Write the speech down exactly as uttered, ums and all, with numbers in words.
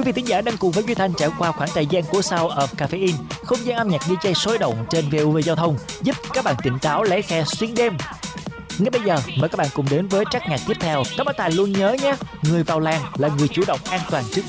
Quý vị thính giả đang cùng với Duy Thanh trải qua khoảng thời gian của Sound of Caffeine, không gian âm nhạc đi jay sôi động trên vê o vê Giao thông, giúp các bạn tỉnh táo lái xe xuyên đêm. Ngay bây giờ mời các bạn cùng đến với track nhạc tiếp theo. Các bạn tài luôn nhớ nhé, người vào làng là người chủ động an toàn trước